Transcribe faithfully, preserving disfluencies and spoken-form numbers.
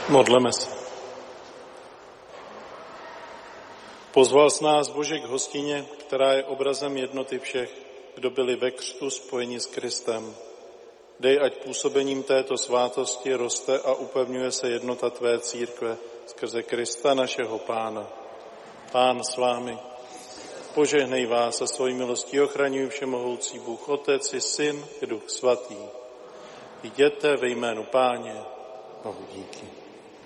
Modleme se. Pozval s nás Bože k hostině, která je obrazem jednoty všech, kdo byli ve křtu spojeni s Kristem. Dej, ať působením této svátosti roste a upevňuje se jednota tvé církve skrze Krista našeho Pána. Pán s vámi. Požehnej vás a svojí milostí ochraňuj všemohoucí Bůh, Otec i Syn i Duch Svatý. Jděte ve jménu Páně. Bohu díky.